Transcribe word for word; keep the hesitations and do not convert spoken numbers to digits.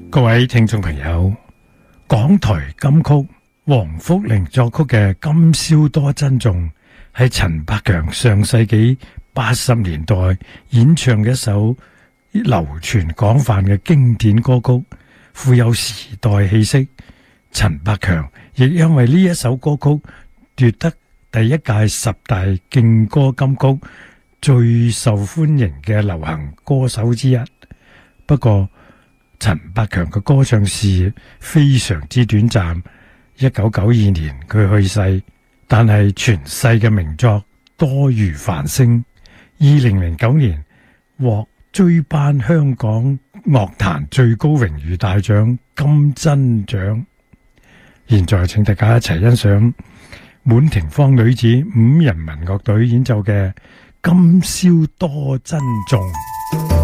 各位聽眾朋友，港台金曲黃福玲作曲嘅《今宵多珍重》係陳百強上世紀八十年代演唱嘅一首流傳廣泛嘅經典歌曲，富有時代氣息。陳百強亦因為呢一首歌曲奪得第一屆十大勁歌金曲最受歡迎嘅流行歌手之一。不過陳百強嘅歌唱事業非常之短暫，一九九二年佢去世，但係傳世嘅名作多如繁星。二零零九年獲追頒香港樂壇最高榮譽大獎金針獎。現在請大家一齊欣賞滿庭芳女子五人民樂隊演奏嘅《今宵多珍重》。